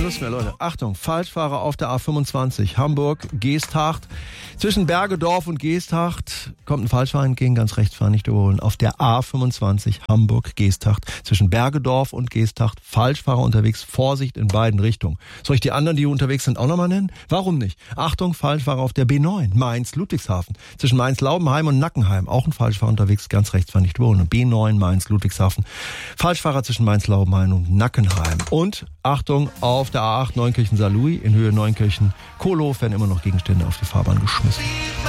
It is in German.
Lust mehr, Leute. Achtung, Falschfahrer auf der A25, Hamburg-Geesthacht. Zwischen Bergedorf und Geesthacht kommt ein Falschfahrer entgegen, ganz rechts fahren, nicht überholen. Auf der A25, Hamburg-Geesthacht. Zwischen Bergedorf und Geesthacht, Falschfahrer unterwegs, Vorsicht in beiden Richtungen. Soll ich die anderen, die unterwegs sind, auch nochmal nennen? Warum nicht? Achtung, Falschfahrer auf der B9, Mainz-Ludwigshafen. Zwischen Mainz-Laubenheim und Nackenheim, auch ein Falschfahrer unterwegs, ganz rechts fahren, nicht überholen. B9, Mainz-Ludwigshafen. Falschfahrer zwischen Mainz-Laubenheim und Nackenheim. Und Achtung, auf der A8 Neunkirchen-Saarlouis in Höhe Neunkirchen-Kohlhof werden immer noch Gegenstände auf die Fahrbahn geschmissen.